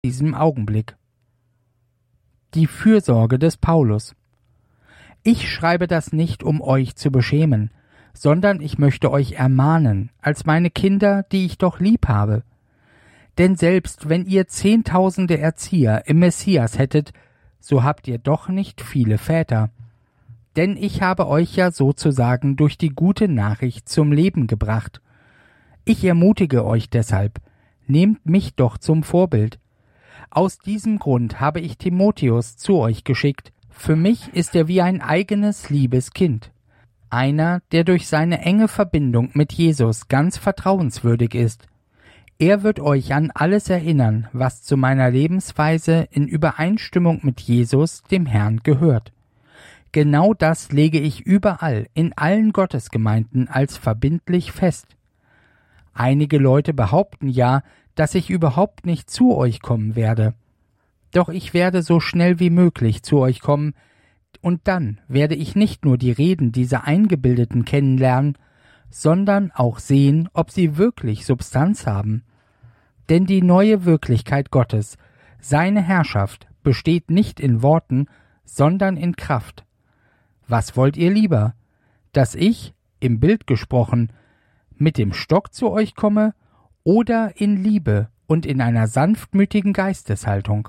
diesem Augenblick. Die Fürsorge des Paulus. Ich schreibe das nicht, um euch zu beschämen, sondern ich möchte euch ermahnen, als meine Kinder, die ich doch lieb habe. Denn selbst wenn ihr 10.000 Erzieher im Messias hättet, so habt ihr doch nicht viele Väter. Denn ich habe euch ja sozusagen durch die gute Nachricht zum Leben gebracht. Ich ermutige euch deshalb, nehmt mich doch zum Vorbild. Aus diesem Grund habe ich Timotheus zu euch geschickt. Für mich ist er wie ein eigenes liebes Kind. Einer, der durch seine enge Verbindung mit Jesus ganz vertrauenswürdig ist. Er wird euch an alles erinnern, was zu meiner Lebensweise in Übereinstimmung mit Jesus, dem Herrn, gehört. Genau das lege ich überall in allen Gottesgemeinden als verbindlich fest. Einige Leute behaupten ja, dass ich überhaupt nicht zu euch kommen werde. Doch ich werde so schnell wie möglich zu euch kommen, und dann werde ich nicht nur die Reden dieser Eingebildeten kennenlernen, sondern auch sehen, ob sie wirklich Substanz haben. Denn die neue Wirklichkeit Gottes, seine Herrschaft, besteht nicht in Worten, sondern in Kraft. Was wollt ihr lieber? Dass ich, im Bild gesprochen, mit dem Stock zu euch komme oder in Liebe und in einer sanftmütigen Geisteshaltung?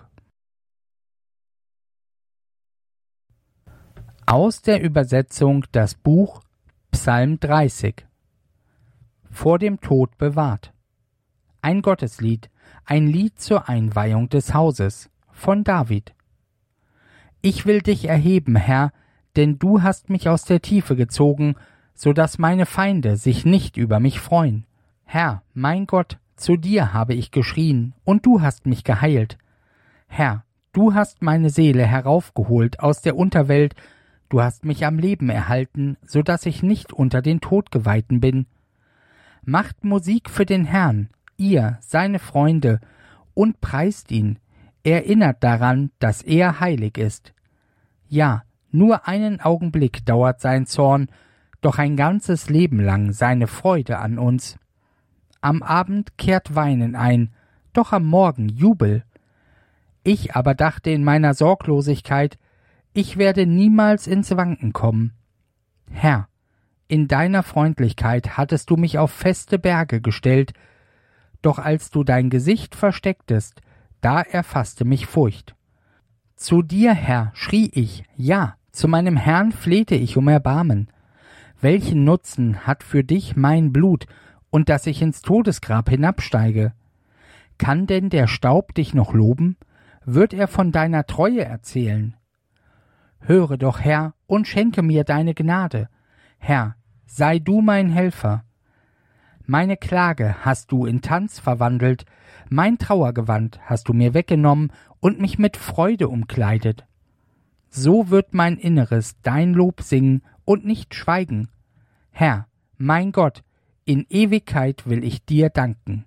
Aus der Übersetzung das Buch Psalm 30. Vor dem Tod bewahrt. Ein Gotteslied, ein Lied zur Einweihung des Hauses, von David. Ich will dich erheben, Herr, denn du hast mich aus der Tiefe gezogen, so dass meine Feinde sich nicht über mich freuen. Herr, mein Gott, zu dir habe ich geschrien, und du hast mich geheilt. Herr, du hast meine Seele heraufgeholt aus der Unterwelt, du hast mich am Leben erhalten, so dass ich nicht unter den Todgeweihten bin. Macht Musik für den Herrn, ihr, seine Freunde, und preist ihn, erinnert daran, dass er heilig ist. Ja, nur einen Augenblick dauert sein Zorn, doch ein ganzes Leben lang seine Freude an uns. Am Abend kehrt Weinen ein, doch am Morgen Jubel. Ich aber dachte in meiner Sorglosigkeit, ich werde niemals ins Wanken kommen. Herr, in deiner Freundlichkeit hattest du mich auf feste Berge gestellt, doch als du dein Gesicht verstecktest, da erfasste mich Furcht. Zu dir, Herr, schrie ich, ja, zu meinem Herrn flehte ich um Erbarmen. Welchen Nutzen hat für dich mein Blut und dass ich ins Todesgrab hinabsteige? Kann denn der Staub dich noch loben? Wird er von deiner Treue erzählen? Höre doch, Herr, und schenke mir deine Gnade. Herr, sei du mein Helfer. Meine Klage hast du in Tanz verwandelt, mein Trauergewand hast du mir weggenommen und mich mit Freude umkleidet. So wird mein Inneres dein Lob singen und nicht schweigen. Herr, mein Gott, in Ewigkeit will ich dir danken.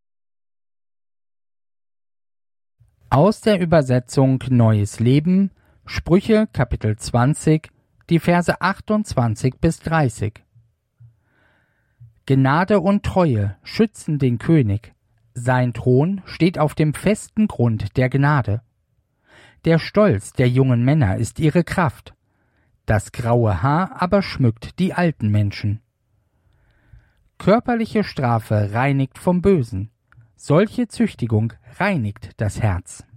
Aus der Übersetzung Neues Leben, Sprüche Kapitel 20, die Verse 28 bis 30. Gnade und Treue schützen den König. Sein Thron steht auf dem festen Grund der Gnade. Der Stolz der jungen Männer ist ihre Kraft. Das graue Haar aber schmückt die alten Menschen. Körperliche Strafe reinigt vom Bösen. Solche Züchtigung reinigt das Herz.